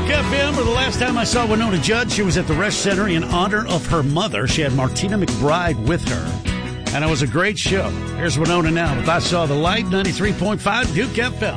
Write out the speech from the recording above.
Duke FM. For the last time I saw Winona Judd, she was at the Resch Center in honor of her mother. She had Martina McBride with her, and it was a great show. Here's Winona now with I Saw the Light, 93.5 Duke FM.